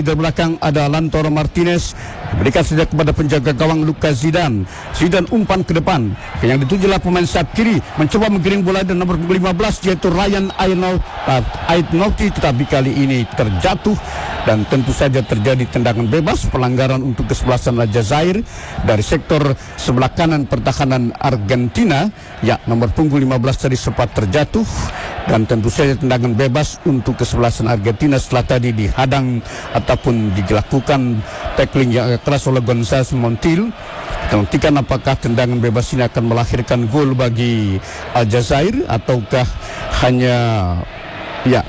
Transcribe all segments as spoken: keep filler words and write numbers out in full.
Di belakang ada Lautaro Martinez, berikan saja kepada penjaga gawang Lucas Zidane. Zidane umpan ke depan, yang ditujulah pemain sayap kiri, mencoba menggiring bola dan nomor lima belas yaitu Ryan Aitnauti, tetapi kali ini terjatuh dan tentu saja terjadi tendangan bebas, pelanggaran untuk kesebelasan Aljazair dari sektor sebelah kanan pertahanan Argentina. Ya, nomor punggung lima belas tadi sempat terjatuh dan tentu saja tendangan bebas untuk kesebelasan Argentina setelah tadi dihadang ataupun dilakukan tackling yang keras oleh González Montiel. Kita nantikan apakah tendangan bebas ini akan melahirkan gol bagi Aljazair ataukah hanya ya,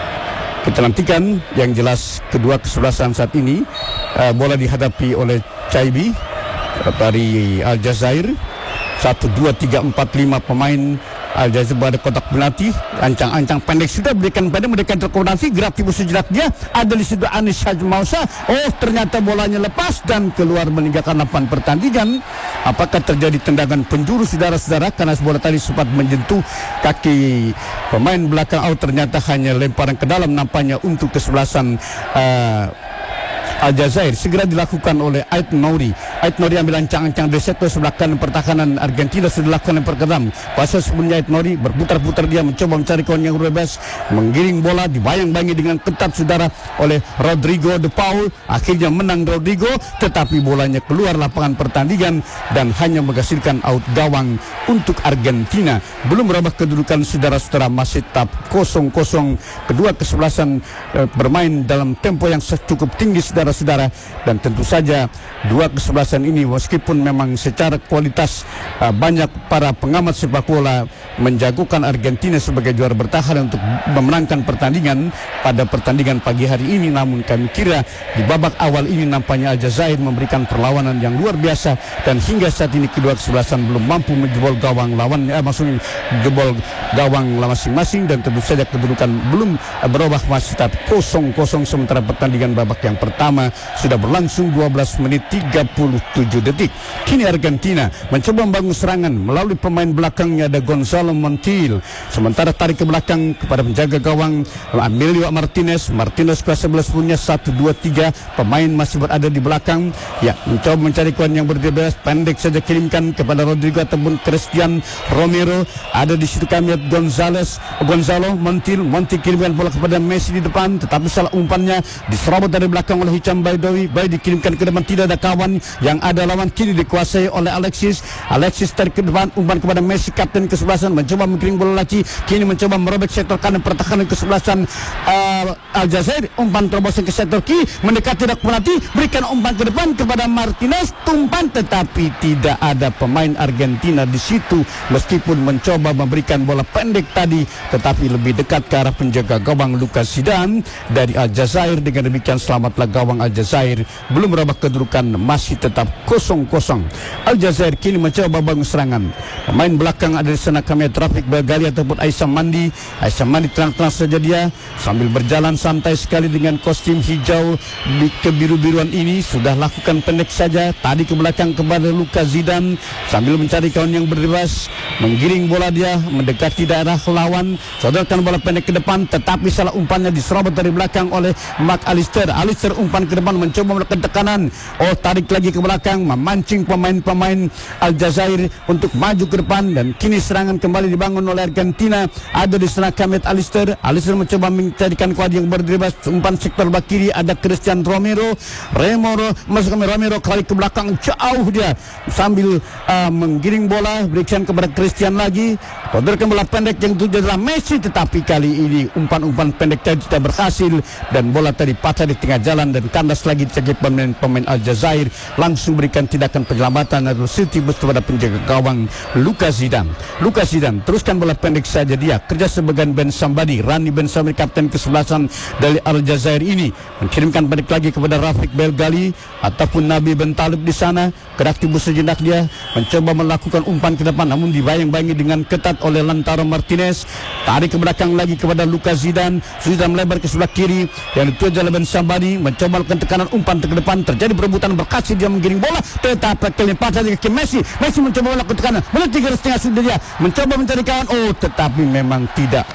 kita nantikan. Yang jelas kedua kesebelasan saat ini uh, bola dihadapi oleh Chaibi uh, dari Aljazair. Satu, dua, tiga, empat, lima pemain Aljazair berada kotak penalti. Ancang-ancang pendek sudah berikan pada mereka terkoordinasi. Gerak tiba sejenak dia. Ada di situ Anis Hajmausa. Oh, ternyata bolanya lepas dan keluar meninggalkan lapangan pertandingan. Apakah terjadi tendangan penjuru saudara-saudara? Karena bola tadi sempat menyentuh kaki pemain belakang. Oh, ternyata hanya lemparan ke dalam nampaknya untuk kesebelasan uh, Aljazair. Segera dilakukan oleh Aitnauti. Aitnauti ambil ancang-ancang dari sektor sebelah kanan pertahanan Argentina. Sudah dilakukan yang perkedam. Pasal sebelumnya Aitnauti berputar-putar, dia mencoba mencari kawan yang bebas, menggiring bola, dibayang-bayangi dengan ketat saudara oleh Rodrigo de Paul. Akhirnya menang Rodrigo, tetapi bolanya keluar lapangan pertandingan dan hanya menghasilkan out gawang untuk Argentina. Belum merubah kedudukan saudara-saudara, masih tetap kosong kosong. Kedua kesebelasan eh, bermain dalam tempo yang cukup tinggi saudara-saudara, dan tentu saja dua kesebelasan ini meskipun memang secara kualitas uh, banyak para pengamat sepak bola menjagokan Argentina sebagai juara bertahan untuk memenangkan pertandingan pada pertandingan pagi hari ini, namun kami kira di babak awal ini nampaknya Aljazair memberikan perlawanan yang luar biasa dan hingga saat ini kedua kesebelasan belum mampu menjebol gawang lawan, eh, maksudnya jebol gawang masing-masing, dan tentu saja kedudukan belum uh, berubah, masih tetap kosong kosong sementara pertandingan babak yang pertama sudah berlangsung dua belas menit tiga puluh tujuh detik. Kini Argentina mencoba membangun serangan melalui pemain belakangnya ada Gonzalo Montiel. Sementara tarik ke belakang kepada penjaga gawang Emilio Martinez. Martinez kelas sebelas punya satu, dua, tiga. Pemain masih berada di belakang. Ya, mencoba mencari kawan yang berbebas. Pendek saja kirimkan kepada Rodrigo ataupun Christian Romero. Ada di situ kami lihat González, Gonzalo Montiel. Montiel kirimkan bola kepada Messi di depan, tetapi salah umpannya diserobot dari belakang oleh Hicham Baidowi. Baik dikirimkan ke depan, tidak ada kawan yang ada lawan. Kini dikuasai oleh Alexis. Alexis tarik ke depan, umpan kepada Messi, kapten kesebelasan, mencoba menggiring bola lagi. Kini mencoba merobek sektor kanan pertahanan kesebelasan uh, Aljazair. Umpan terobosan ke sektor kiri, mendekati dak penalti, berikan umpan ke depan kepada Martinez, tumpan, tetapi tidak ada pemain Argentina di situ. Meskipun mencoba memberikan bola pendek tadi, tetapi lebih dekat ke arah penjaga gawang Lucas Zidane dari Aljazair. Dengan demikian selamatlah gawang Aljazair. Belum merubah kedudukan, masih tetap kosong kosong. Aljazair kini mencoba bangun serangan. Pemain belakang ada di sana kami Trafik Belgali ataupun Aissam Mandi. Aissam Mandi tenang-tenang saja dia sambil berjalan santai sekali dengan kostum hijau di kebiru-biruan ini. Sudah lakukan pendek saja tadi ke belakang kepada Lucas Zidane sambil mencari kawan yang bebas, menggiring bola dia mendekati daerah lawan, sodorkan bola pendek ke depan, tetapi salah umpannya diserobot dari belakang oleh Mac Allister. Allister umpan ke depan, mencoba melakukan tekanan. Oh, tarik lagi ke belakang, memancing pemain-pemain Aljazair untuk maju ke depan, dan kini serangan kembali dibangun oleh Argentina. Ada di sana Kamet Allister. Allister mencoba mencarikan kuat yang berdebas, umpan sektor bak kiri ada Christian Romero. Romero masuk ke Romero, kali ke belakang jauh dia sambil uh, menggiring bola, berikan kepada Christian lagi. Kodorkan bola pendek yang tujuh adalah Messi, tetapi kali ini umpan-umpan pendek tadi tidak berhasil dan bola tadi patah di tengah jalan dan kandas lagi dicegah pemain-pemain Aljazair. Langsung berikan tindakan penyelamatan atau City bus kepada penjaga gawang Lucas Zidane. Lucas Zidane teruskan bola pendek saja dia, kerja sebagai Ben Sambadi. Rani Ben Sambadi, kapten kesebelasan dari Aljazair ini, mengirimkan pendek lagi kepada Rafik Belgali ataupun Nabi Ben Talib di sana. Gerak tibu sejenak dia mencoba melakukan umpan ke depan, namun dibayang-bayangi dengan ketat oleh Lautaro Martinez. Tarik ke belakang lagi kepada Lucas Zidane. Sudah melebar ke sebelah kiri yang dituju oleh Ben Sambadi, mencoba melakukan tekanan umpan ke depan. Terjadi perebutan berkasih, dia menggiring bola, tetapi kelempatan ke Messi. Messi mencoba melakukan tekanan, bola tiga setengah sudah dia mencoba mencari kawan. Oh, tetapi memang tidak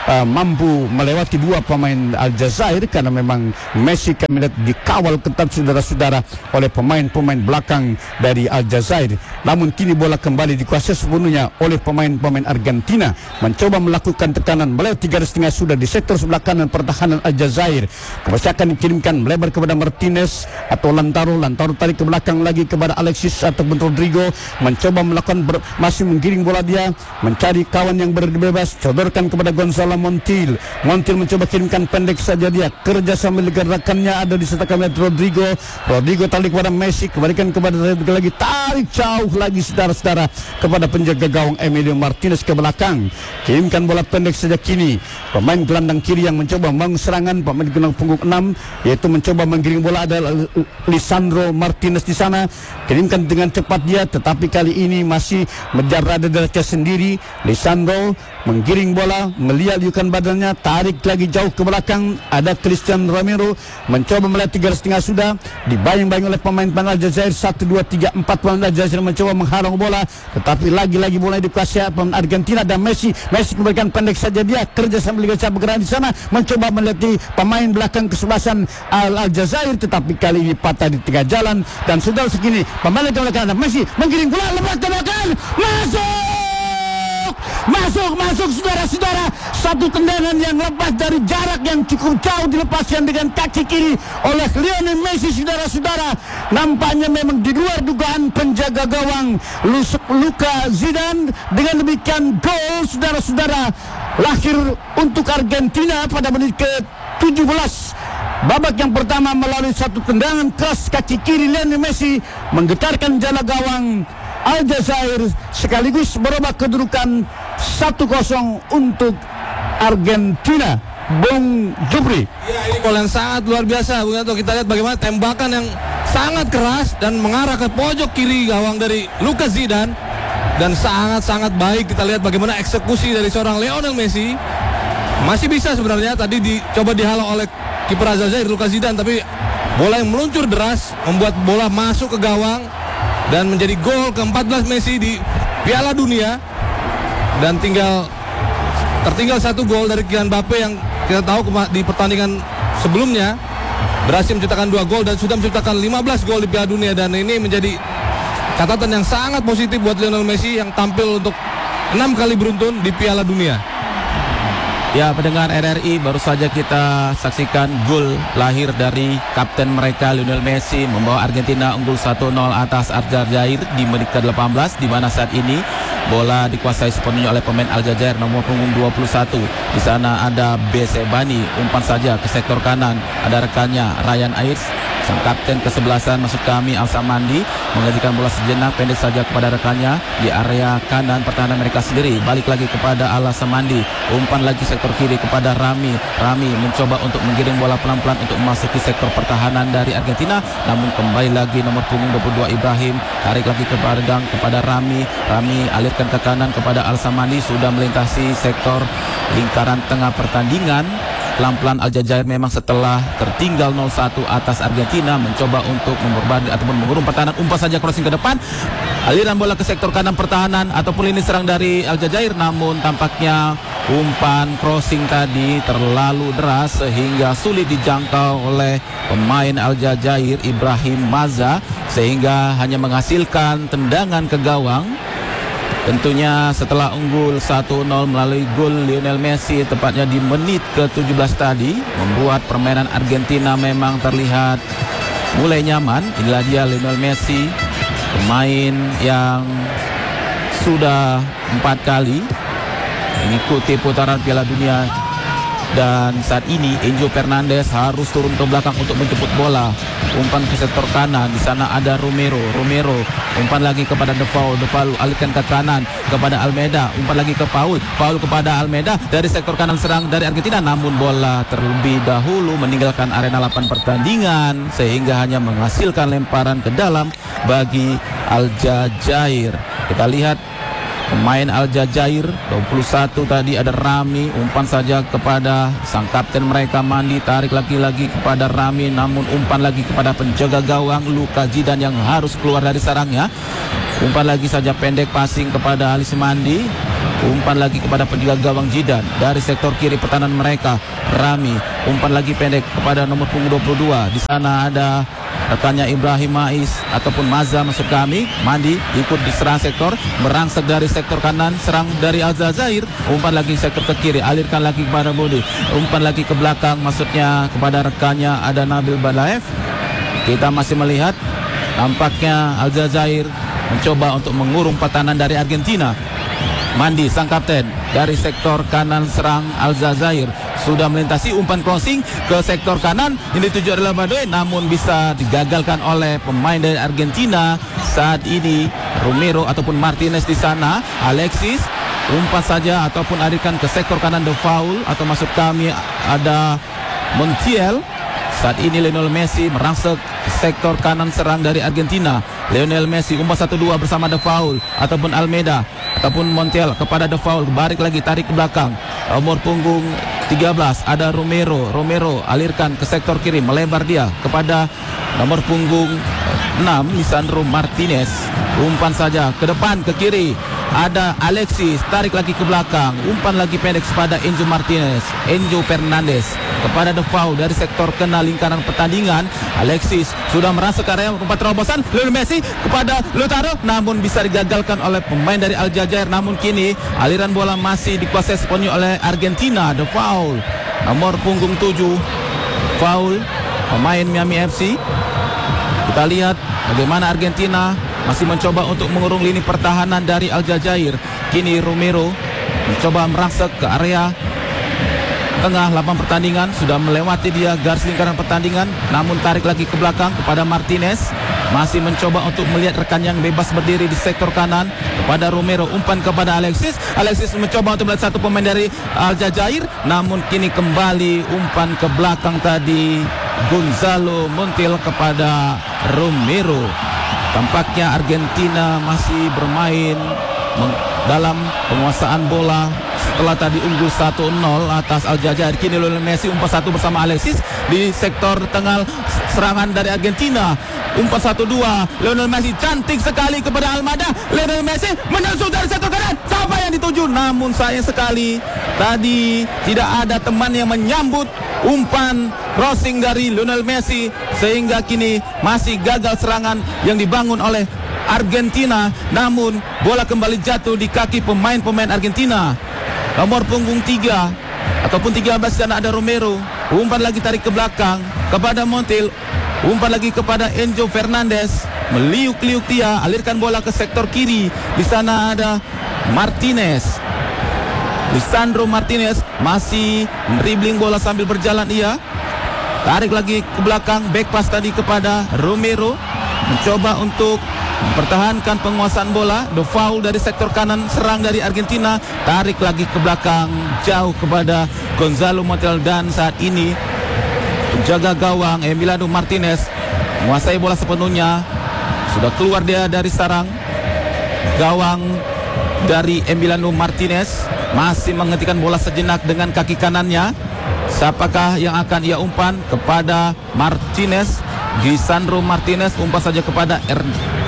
uh, mampu melewati dua pemain Aljazair, karena memang Messi kami lihat dikawal ketat saudara-saudara oleh pemain-pemain belakang dari Aljazair. Namun kini bola kembali dikuasai sepenuhnya oleh pemain-pemain Argentina, mencoba melakukan tekanan melewati garis tengah sudah di sektor sebelah kanan pertahanan Aljazair. Kembali akan dikirimkan melebar kepada Martinez atau Lautaro. Lautaro tarik ke belakang lagi kepada Alexis ataupun Rodrigo, mencoba melakukan ber, masih menggiring bola dia, mencari kawan yang berbebas, sodorkan kepada Gonzalo Montiel. Montiel mencoba kirimkan pendek saja dia, kerja sambil rekannya ada di sebelah kanan Rodrigo. Rodrigo tarik kepada Messi, kembalikan kepada Rodrigo lagi, tarik jauh lagi saudara-saudara kepada penjaga gawang Emilio Martinez ke belakang. Kirimkan bola pendek saja kini pemain gelandang kiri yang mencoba membangun serangan, pemain gelandang punggung enam yaitu mencoba menggiring bola ada Lisandro Martinez di sana. Kirimkan dengan cepat dia, tetapi kali ini masih menjarah dadanya sendiri. Lisandro menggiring bola, melihat-lihatkan badannya, tarik lagi jauh ke belakang. Ada Christian Romero mencoba melihat tiga garis tengah sudah dibayang-bayang oleh pemain-pemain Aljazair. Satu, dua, tiga, empat pemain Aljazair mencoba menghalang bola, tetapi lagi-lagi bola dikuasai pemain Argentina dan Messi. Messi memberikan pendek saja dia, kerja sambil liga bergerak di sana, mencoba melihat pemain belakang kesebelasan Aljazair, tetapi kali ini patah di tengah jalan. Dan sudah segini pemain di belakang Messi menggiring bola lepas ke belakang, masuk! Masuk, masuk saudara-saudara. Satu tendangan yang lepas dari jarak yang cukup jauh, dilepaskan dengan kaki kiri oleh Lionel Messi saudara-saudara. Nampaknya memang di luar dugaan penjaga gawang Luka Zidane. Dengan demikian gol saudara-saudara lahir untuk Argentina pada menit ke tujuh belas. Babak yang pertama melalui satu tendangan keras kaki kiri Lionel Messi menggetarkan jala gawang Aljazair, sekaligus merubah kedudukan satu kosong untuk Argentina. Bung Jupri. Ya, ini gol yang sangat luar biasa. Kita lihat bagaimana tembakan yang sangat keras dan mengarah ke pojok kiri gawang dari Luka Zidane, dan sangat-sangat baik. Kita lihat bagaimana eksekusi dari seorang Lionel Messi. Masih bisa sebenarnya, tadi dicoba dihalau oleh kiper Aljazair Luka Zidane, tapi bola yang meluncur deras membuat bola masuk ke gawang dan menjadi gol ke empat belas Messi di Piala Dunia. Dan tinggal tertinggal satu gol dari Kylian Mbappe yang kita tahu di pertandingan sebelumnya berhasil menciptakan dua gol dan sudah menciptakan lima belas gol di Piala Dunia. Dan ini menjadi catatan yang sangat positif buat Lionel Messi yang tampil untuk enam kali beruntun di Piala Dunia. Ya, pendengar R R I, baru saja kita saksikan gol lahir dari kapten mereka Lionel Messi membawa Argentina unggul satu nol atas Aljazair di menit ke delapan belas, di mana saat ini bola dikuasai sepenuhnya oleh pemain Aljazair nomor punggung dua puluh satu. Di sana ada Besebani, umpan saja ke sektor kanan, ada rekannya Ryan Ayers. Sang kapten kesebelasan masuk kami Al-Samandi mengajukan bola sejenak pendek saja kepada rekannya di area kanan pertahanan mereka sendiri. Balik lagi kepada Al-Samandi, umpan lagi sektor kiri kepada Rami. Rami mencoba untuk menggiring bola pelan-pelan untuk memasuki sektor pertahanan dari Argentina, namun kembali lagi nomor punggung dua puluh dua Ibrahim tarik lagi kepada gang kepada Rami. Rami alirkan ke kanan kepada Al-Samandi, sudah melintasi sektor lingkaran tengah pertandingan. Pelan-pelan Aljazair memang setelah tertinggal nol satu atas Argentina mencoba untuk memperbarui ataupun mengurung pertahanan. Umpan saja crossing ke depan, aliran bola ke sektor kanan pertahanan ataupun lini serang dari Aljazair, namun tampaknya umpan crossing tadi terlalu deras sehingga sulit dijangkau oleh pemain Aljazair Ibrahim Maza, sehingga hanya menghasilkan tendangan ke gawang. Tentunya setelah unggul satu nol melalui gol Lionel Messi tepatnya di menit ke tujuh belas tadi, membuat permainan Argentina memang terlihat mulai nyaman. Inilah dia Lionel Messi, pemain yang sudah empat kali mengikuti putaran Piala Dunia. Dan saat ini Enzo Fernandez harus turun ke belakang untuk menjemput bola. Umpan ke sektor kanan, di sana ada Romero. Romero umpan lagi kepada Defaul. Defaul alihkan ke kanan kepada Almeida. Umpan lagi ke Paul. Paul kepada Almeida dari sektor kanan serang dari Argentina. Namun bola terlebih dahulu meninggalkan arena lapangan pertandingan sehingga hanya menghasilkan lemparan ke dalam bagi Aljazair. Kita lihat pemain Aljazair dua puluh satu tadi ada Rami, umpan saja kepada sang kapten mereka Mandi, tarik lagi-lagi kepada Rami, namun umpan lagi kepada penjaga gawang Luka Zidane yang harus keluar dari sarangnya. Umpan lagi saja pendek passing kepada Alis Mandi, Umpan lagi kepada penjaga gawang Zidane. Dari sektor kiri pertahanan mereka, Rami. Umpan lagi pendek kepada nomor punggung dua puluh dua. Di sana ada rekannya Ibrahim Mais ataupun Maza masuk kami. Mandi ikut diserang sektor, merangsek dari sektor kanan, serang dari Aljazair. Umpan lagi sektor ke kiri, alirkan lagi kepada Budi. Umpan lagi ke belakang, maksudnya kepada rekannya ada Nabil Balaev. Kita masih melihat nampaknya Aljazair mencoba untuk mengurung pertahanan dari Argentina. Mandi sang kapten dari sektor kanan serang Aljazair sudah melintasi umpan crossing ke sektor kanan yang dituju adalah Badoy, namun bisa digagalkan oleh pemain dari Argentina. Saat ini Romero ataupun Martinez di sana. Alexis umpan saja ataupun alirkan ke sektor kanan, de foul atau maksud kami ada Montiel. Saat ini Lionel Messi merangsek sektor kanan serang dari Argentina. Lionel Messi umpan satu dua bersama de foul ataupun Almeida ataupun Montiel kepada de foul, balik lagi tarik ke belakang. Nomor punggung tiga belas ada Romero. Romero alirkan ke sektor kiri, melebar dia kepada nomor punggung enam Lisandro Martinez. Umpan saja ke depan ke kiri, ada Alexis, tarik lagi ke belakang, umpan lagi pendek kepada Enzo Martinez. Enzo Fernandez kepada de foul dari sektor kena lingkaran pertandingan. Alexis sudah merasa ke area umpan terobosan. Lionel Messi kepada Lautaro, namun bisa digagalkan oleh pemain dari Aljazair. Namun kini aliran bola masih dikuasai sepenuhnya oleh Argentina. De foul nomor punggung tujuh, foul pemain Miami F C. Kita lihat bagaimana Argentina masih mencoba untuk mengurung lini pertahanan dari Aljazair. Kini Romero mencoba merangsek ke area tengah lapangan pertandingan, sudah melewati dia garis lingkaran pertandingan, namun tarik lagi ke belakang kepada Martinez. Masih mencoba untuk melihat rekan yang bebas berdiri di sektor kanan kepada Romero. Umpan kepada Alexis. Alexis mencoba untuk melihat satu pemain dari Aljazair, namun kini kembali umpan ke belakang tadi Gonzalo Montiel kepada Romero. Tampaknya Argentina masih bermain dalam penguasaan bola setelah tadi unggul satu nol atas Aljazair. Kini Lionel Messi umpan satu bersama Alexis di sektor tengah serangan dari Argentina. Umpan satu dua, Lionel Messi cantik sekali kepada Almada. Lionel Messi menusuk dari sektor kanan, siapa yang dituju? Namun sayang sekali tadi tidak ada teman yang menyambut umpan crossing dari Lionel Messi, sehingga kini masih gagal serangan yang dibangun oleh Argentina. Namun bola kembali jatuh di kaki pemain-pemain Argentina. Nomor punggung tiga ataupun tiga belas dan ada Romero. Umpan lagi tarik ke belakang kepada Montiel. Umpan lagi kepada Enzo Fernandez. Meliuk-liuk dia, alirkan bola ke sektor kiri. Di sana ada Martinez. Lisandro Martinez masih dribbling bola sambil berjalan ia. Tarik lagi ke belakang, back pass tadi kepada Romero. Mencoba untuk mempertahankan penguasaan bola. The foul dari sektor kanan serang dari Argentina. Tarik lagi ke belakang, jauh kepada Gonzalo Montiel. Dan saat ini penjaga gawang Emiliano Martinez menguasai bola sepenuhnya. Sudah keluar dia dari sarang. Gawang dari Emiliano Martinez masih menghentikan bola sejenak dengan kaki kanannya. Siapakah yang akan ia umpan? Kepada Martinez. Lisandro Martinez umpan saja kepada Er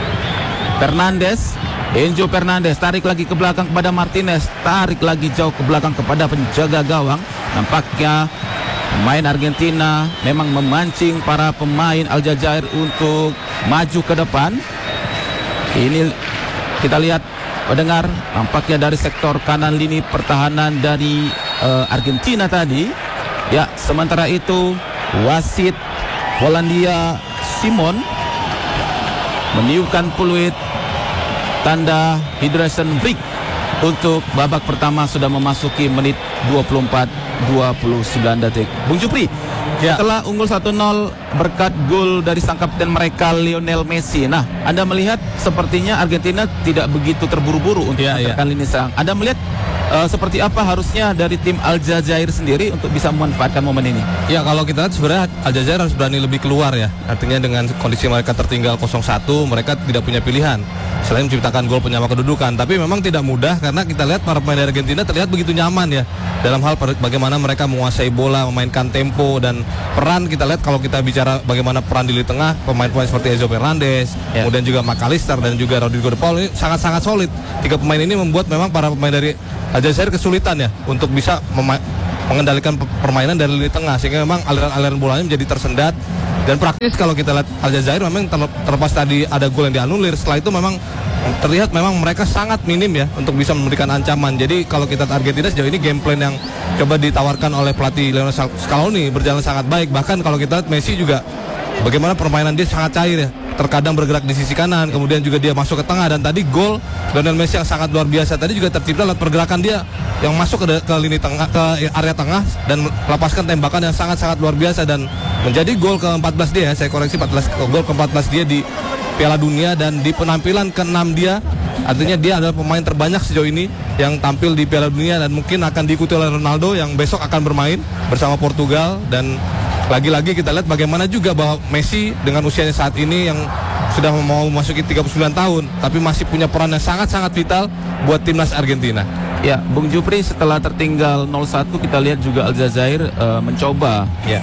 Fernandez. Enzo Fernandez tarik lagi ke belakang kepada Martinez. Tarik lagi jauh ke belakang kepada penjaga gawang. Nampaknya pemain Argentina memang memancing para pemain Aljazair untuk maju ke depan. Ini kita lihat, pendengar, nampaknya dari sektor kanan lini pertahanan dari uh, Argentina tadi. Ya, sementara itu wasit Polandia Simon meniupkan peluit tanda hydration break untuk babak pertama. Sudah memasuki menit dua puluh empat dua puluh sembilan detik. Bung Jupri, ya, setelah unggul satu nol berkat gol dari sang kapten mereka Lionel Messi. Nah, Anda melihat sepertinya Argentina tidak begitu terburu-buru untuk ya, menekan ya. lini serang. Anda melihat uh, seperti apa harusnya dari tim Aljazair sendiri untuk bisa memanfaatkan momen ini? Ya, kalau kita lihat sebenarnya Aljazair harus berani lebih keluar ya. Artinya dengan kondisi mereka tertinggal nol satu, mereka tidak punya pilihan. selain menciptakan gol penyama kedudukan. Tapi memang tidak mudah karena kita lihat para pemain dari Argentina terlihat begitu nyaman ya dalam hal bagaimana mereka menguasai bola, memainkan tempo dan peran. Kita lihat kalau kita bicara bagaimana peran di lini tengah, pemain-pemain seperti Enzo Fernandez, ya. kemudian juga McAllister dan juga Rodrigo De Paul ini sangat-sangat solid. Tiga pemain ini membuat memang para pemain dari Aljazair kesulitan ya untuk bisa mengendalikan permainan dari lini tengah, sehingga memang aliran-aliran bolanya menjadi tersendat. Dan praktis kalau kita lihat Aljazair memang terlepas tadi ada gol yang dianulir, setelah itu memang terlihat memang mereka sangat minim ya untuk bisa memberikan ancaman. Jadi kalau kita Argentina sejauh ini game plan yang coba ditawarkan oleh pelatih Lionel Scaloni berjalan sangat baik. Bahkan kalau kita lihat Messi juga bagaimana permainan dia sangat cair ya. Terkadang bergerak di sisi kanan, kemudian juga dia masuk ke tengah, dan tadi gol Lionel Messi yang sangat luar biasa tadi juga tercipta lewat pergerakan dia yang masuk ke, ke lini tengah, ke area tengah dan melepaskan tembakan yang sangat-sangat luar biasa dan menjadi gol ke empat belas dia ya, saya koreksi empat belas gol ke empat belas dia di Piala Dunia dan di penampilan ke enam dia. Artinya dia adalah pemain terbanyak sejauh ini yang tampil di Piala Dunia dan mungkin akan diikuti oleh Ronaldo yang besok akan bermain bersama Portugal. Dan lagi-lagi kita lihat bagaimana juga bahwa Messi dengan usianya saat ini yang sudah mau memasuki tiga puluh sembilan tahun tapi masih punya peran yang sangat-sangat vital buat timnas Argentina. Ya, Bung Jupri, setelah tertinggal nol satu kita lihat juga Aljazair uh, mencoba ya.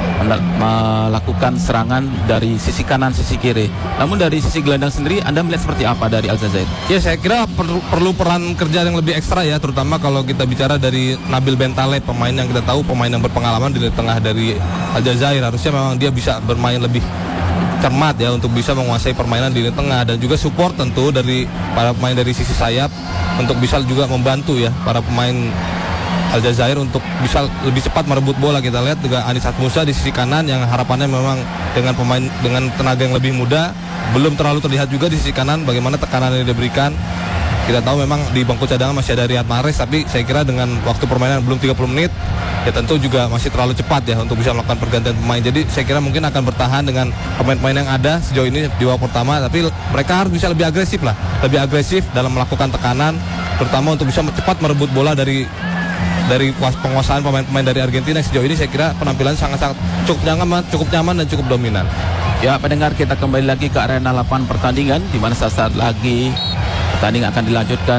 melakukan serangan dari sisi kanan, sisi kiri. Namun dari sisi gelandang sendiri, Anda melihat seperti apa dari Aljazair? Ya, saya kira perlu, perlu peran kerja yang lebih ekstra ya, terutama kalau kita bicara dari Nabil Bentaleb, pemain yang kita tahu pemain yang berpengalaman di tengah dari Aljazair. Harusnya memang dia bisa bermain lebih cermat ya untuk bisa menguasai permainan di lini tengah, dan juga support tentu dari para pemain dari sisi sayap untuk bisa juga membantu ya para pemain Aljazair untuk bisa lebih cepat merebut bola. Kita lihat juga Anisat Musa di sisi kanan yang harapannya memang dengan pemain dengan tenaga yang lebih muda belum terlalu terlihat juga di sisi kanan bagaimana tekanan yang diberikan. Kita tahu memang di bangku cadangan masih ada Riyad Mahrez, tapi saya kira dengan waktu permainan belum tiga puluh menit ya tentu juga masih terlalu cepat ya untuk bisa melakukan pergantian pemain. Jadi saya kira mungkin akan bertahan dengan pemain-pemain yang ada sejauh ini di babak pertama, tapi mereka harus bisa lebih agresif lah, lebih agresif dalam melakukan tekanan, terutama untuk bisa cepat merebut bola dari dari penguasaan pemain-pemain dari Argentina. Sejauh ini saya kira penampilan sangat-sangat cukup nyaman, cukup nyaman dan cukup dominan. Ya, pendengar, kita kembali lagi ke arena lapangan pertandingan di mana saat lagi pertandingan akan dilanjutkan.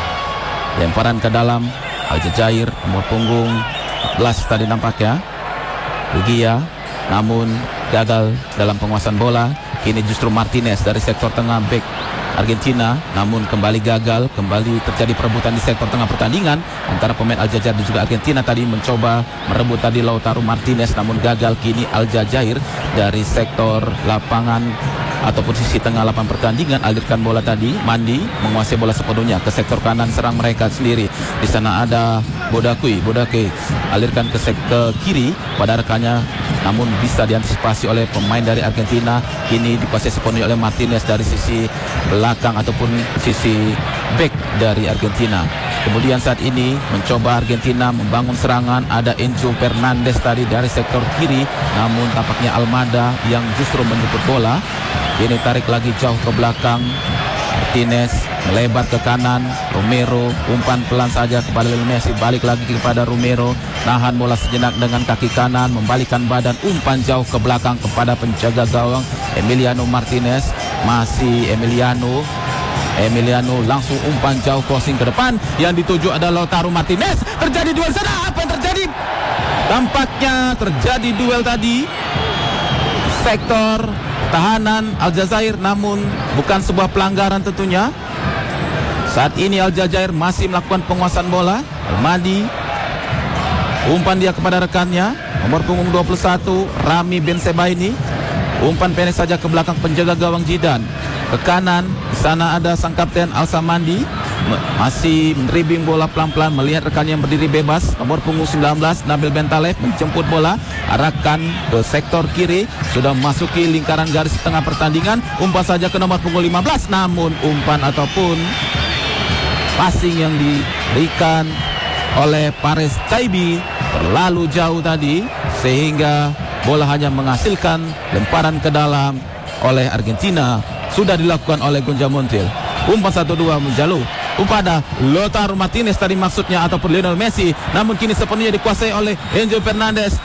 Lemparan ke dalam Aljazair, nomor punggung empat belas tadi nampaknya Lugia, namun gagal dalam penguasaan bola. Kini justru Martinez dari sektor tengah back Argentina, namun kembali gagal, kembali terjadi perebutan di sektor tengah pertandingan antara pemain Aljazair dan juga Argentina. Tadi mencoba merebut tadi Lautaro Martinez, namun gagal. Kini Aljazair dari sektor lapangan ataupun sisi tengah lapangan pertandingan alirkan bola tadi. Mandi menguasai bola sepenuhnya ke sektor kanan serang mereka sendiri. Di sana ada Bodakui, Bodakui alirkan ke sektor kiri pada rekannya, namun bisa diantisipasi oleh pemain dari Argentina. Kini dikuasai sepenuhnya oleh Martinez dari sisi belakang ataupun sisi back dari Argentina. Kemudian saat ini mencoba Argentina membangun serangan. Ada Enzo Fernandez tadi dari sektor kiri, namun tampaknya Almada yang justru menjemput bola. Ini tarik lagi jauh ke belakang. Martinez melebar ke kanan. Romero umpan pelan saja kepada Lionel Messi, balik lagi kepada Romero, nahan bola sejenak dengan kaki kanan, membalikkan badan, umpan jauh ke belakang kepada penjaga gawang Emiliano Martinez. Masih Emiliano Emiliano langsung umpan jauh crossing ke depan, yang dituju adalah Lautaro Martinez. Terjadi duel sana, apa yang terjadi? Tampaknya terjadi duel tadi sektor tahanan Aljazair, namun bukan sebuah pelanggaran tentunya. Saat ini Aljazair masih melakukan penguasaan bola. Almadi umpan dia kepada rekannya nomor punggung dua puluh satu Rami Bensebaini, umpan pendek saja ke belakang penjaga gawang Zidane. Ke kanan, di sana ada sang kapten Al-Samandi, masih dribling bola pelan-pelan melihat rekannya yang berdiri bebas. Nomor punggung sembilan belas Nabil Bentaleb menjemput bola, arahkan ke sektor kiri, sudah masuki lingkaran garis tengah pertandingan. Umpan saja ke nomor punggung lima belas, namun umpan ataupun passing yang diberikan oleh Pares Taibi terlalu jauh tadi, sehingga bola hanya menghasilkan lemparan ke dalam oleh Argentina. Sudah dilakukan oleh Gonja Montiel. Umpan satu dua menjalu kepada Lautaro Martinez tadi maksudnya, ataupun Lionel Messi, namun kini sepenuhnya dikuasai oleh Enzo Fernandez.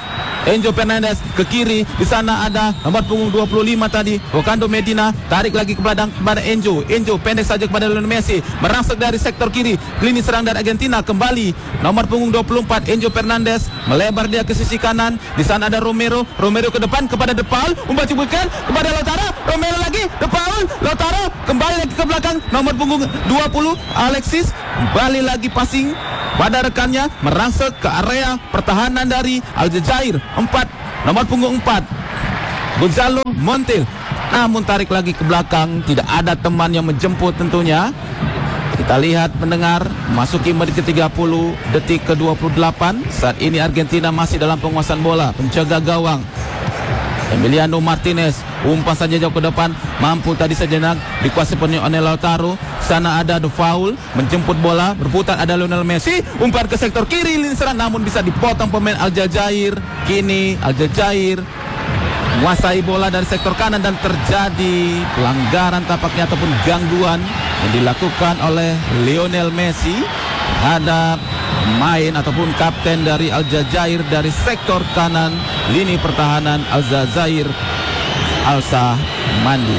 Enzo Fernandez ke kiri. Di sana ada nomor punggung dua puluh lima tadi, Wakando Medina. Tarik lagi ke belakang kepada Enzo. Enzo pendek saja kepada Lionel Messi. Merangsek dari sektor kiri. Lini serang dari Argentina kembali. Nomor punggung dua puluh empat Enzo Fernandez. Melebar dia ke sisi kanan. Di sana ada Romero. Romero ke depan kepada De Paul. Umpan cubukan kepada Lautaro. Romero lagi. De Paul. Lautaro kembali lagi ke belakang. Nomor punggung dua puluh Alexis. Kembali lagi passing pada rekannya, merangsek ke area pertahanan dari Aljazair. Empat, nomor punggung empat Gonzalo Montiel, namun tarik lagi ke belakang. Tidak ada teman yang menjemput tentunya. Kita lihat mendengar masuki menit ke tiga puluh, detik ke dua puluh delapan. Saat ini Argentina masih dalam penguasaan bola. Penjaga gawang Emiliano Martinez, umpan saja jauh ke depan, mampu tadi sejenak dikuasai penuh oleh Lautaro. Sana ada De Paul menjemput bola, berputar ada Lionel Messi, umpan ke sektor kiri lini serang, namun bisa dipotong pemain Aljazair. Kini Aljazair menguasai bola dari sektor kanan dan terjadi pelanggaran tampaknya ataupun gangguan yang dilakukan oleh Lionel Messi terhadap main ataupun kapten dari Aljazair dari sektor kanan lini pertahanan Aljazair, Alsa Mandi.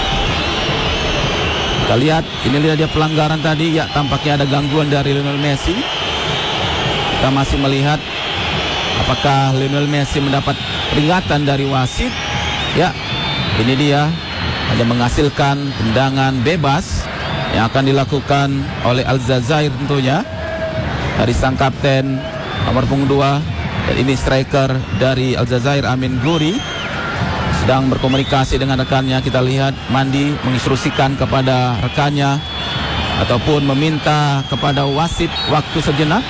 Kita lihat, ini lihat dia pelanggaran tadi. Ya, tampaknya ada gangguan dari Lionel Messi. Kita masih melihat apakah Lionel Messi mendapat peringatan dari wasit. Ya, ini dia hanya menghasilkan tendangan bebas yang akan dilakukan oleh Aljazair tentunya dari sang kapten nomor punggung dua, dan ini striker dari Aljazair Amin Guri sedang berkomunikasi dengan rekannya. Kita lihat Mandi menginstruksikan kepada rekannya ataupun meminta kepada wasit waktu sejenak.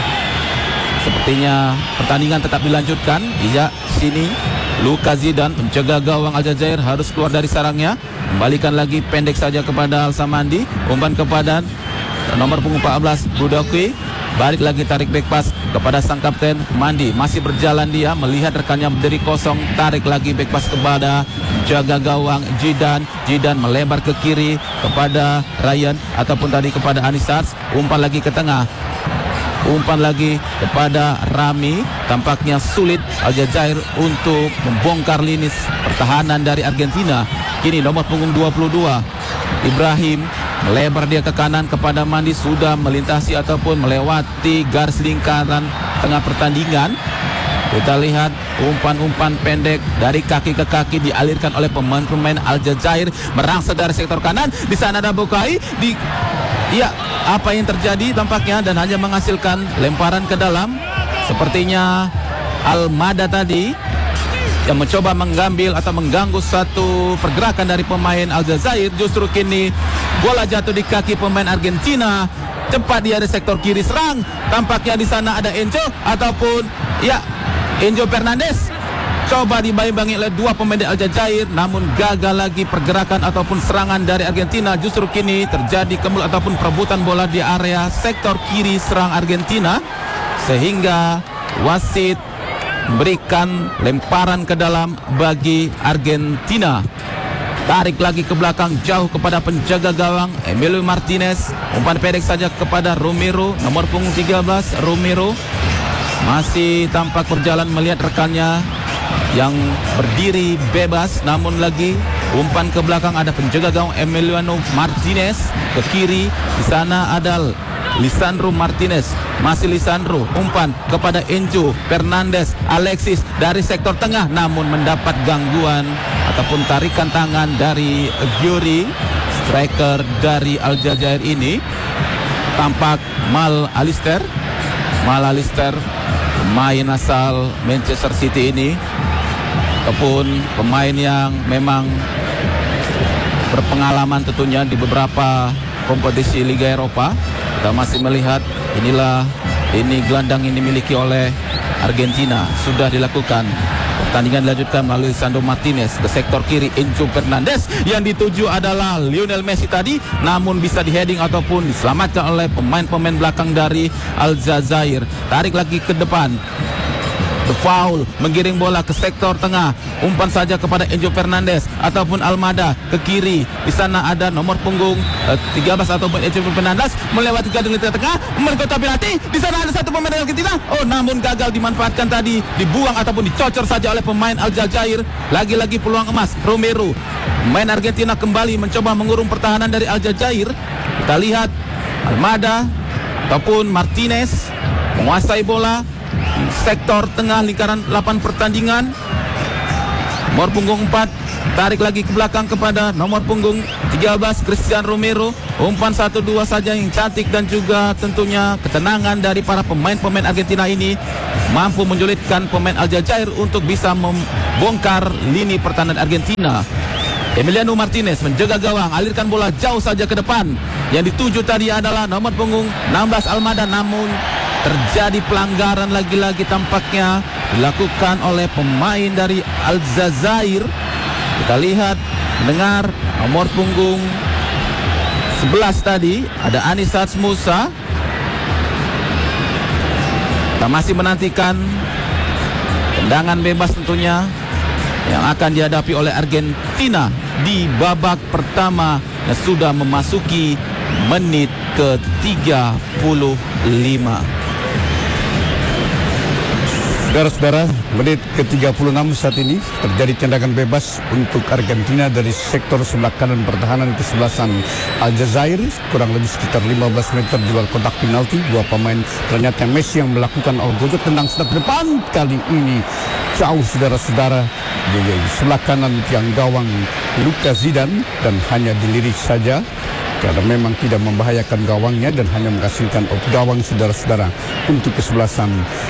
Sepertinya pertandingan tetap dilanjutkan. Iya, sini Lucas Zidane, penjaga gawang Aljazair, harus keluar dari sarangnya. Kembalikan lagi pendek saja kepada Alsa Mandi. Umpan kepada nomor punggung empat belas Budokwi. Balik lagi tarik back pass kepada sang kapten Mandi. Masih berjalan dia, melihat rekannya berdiri kosong. Tarik lagi back pass kepada jaga gawang Zidane. Zidane melebar ke kiri kepada Ryan ataupun tadi kepada Anisars. Umpan lagi ke tengah. Umpan lagi kepada Rami. Tampaknya sulit Aljazair untuk membongkar lini pertahanan dari Argentina. Kini nomor punggung dua puluh dua Ibrahim melebar dia ke kanan kepada Mandi. Sudah melintasi ataupun melewati garis lingkaran tengah pertandingan. Kita lihat umpan-umpan pendek dari kaki ke kaki dialirkan oleh pemain-pemain Aljazair. Merangsek dari sektor kanan. Di sana ada Bokai. Di ya, apa yang terjadi tampaknya, dan hanya menghasilkan lemparan ke dalam. Sepertinya Almada tadi yang mencoba mengambil atau mengganggu satu pergerakan dari pemain Aljazair. Justru kini bola jatuh di kaki pemain Argentina. Cepat dia di sektor kiri serang. Tampaknya di sana ada Enzo ataupun ya Enzo Fernandez. Coba dibayi-bangi oleh dua pemain dari Aljazair, namun gagal lagi pergerakan ataupun serangan dari Argentina. Justru kini terjadi kemul ataupun perebutan bola di area sektor kiri serang Argentina, sehingga wasit memberikan lemparan ke dalam bagi Argentina. Tarik lagi ke belakang jauh kepada penjaga gawang Emilio Martinez. Umpan pendek saja kepada Romero, nomor punggung tiga belas Romero. Masih tampak berjalan melihat rekannya yang berdiri bebas, namun lagi umpan ke belakang ada penjaga gawang Emiliano Martinez ke kiri. Di sana ada Lisandro Martinez, masih Lisandro, umpan kepada Enzo Fernandez. Alexis dari sektor tengah, namun mendapat gangguan ataupun tarikan tangan dari Gyuri, striker dari Aljazair ini. Tampak Mal Alister Mal Alister pemain asal Manchester City ini, ataupun pemain yang memang berpengalaman tentunya di beberapa kompetisi Liga Eropa. Kita masih melihat inilah ini gelandang yang dimiliki oleh Argentina. Sudah dilakukan. Pertandingan dilanjutkan melalui Lisandro Martinez ke sektor kiri. Enzo Fernandez yang dituju adalah Lionel Messi tadi, namun bisa diheading ataupun diselamatkan oleh pemain-pemain belakang dari Aljazair. Tarik lagi ke depan. Foul, menggiring bola ke sektor tengah. Umpan saja kepada Enzo Fernandez ataupun Almada ke kiri. Di sana ada nomor punggung uh, tiga belas ataupun Enzo Fernandez melewati garis tengah, menggota penalti. Di sana ada satu pemain Argentina. Oh, namun gagal dimanfaatkan tadi, dibuang ataupun dicocor saja oleh pemain Aljazair. Lagi-lagi peluang emas Romero. Pemain Argentina kembali mencoba mengurung pertahanan dari Aljazair. Kita lihat Almada ataupun Martinez menguasai bola di sektor tengah lingkaran delapan pertandingan. Nomor punggung empat tarik lagi ke belakang kepada nomor punggung tiga belas Cristian Romero. Umpan satu dua saja yang cantik dan juga tentunya ketenangan dari para pemain-pemain Argentina ini mampu menjulitkan pemain Aljazair untuk bisa membongkar lini pertahanan Argentina. Emiliano Martinez menjaga gawang, alirkan bola jauh saja ke depan. Yang dituju tadi adalah nomor punggung enam belas Almada, namun terjadi pelanggaran lagi-lagi tampaknya dilakukan oleh pemain dari Aljazair. Kita lihat, mendengar nomor punggung sebelas tadi ada Anisat Musa. Kita masih menantikan tendangan bebas tentunya yang akan dihadapi oleh Argentina di babak pertama yang sudah memasuki menit ke tiga puluh lima. Saudara-saudara, menit ke tiga puluh enam saat ini terjadi tendangan bebas untuk Argentina dari sektor sebelah kanan pertahanan kesebelasan Aljazair, kurang lebih sekitar lima belas meter di luar kotak penalti. Dua pemain, ternyata Messi yang melakukan algojo tendang sedak depan kali ini jauh, saudara-saudara, di sebelah kanan tiang gawang Lucas Zidane dan hanya dilirik saja karena memang tidak membahayakan gawangnya dan hanya menghasilkan out gawang, saudara-saudara, untuk kesebelasan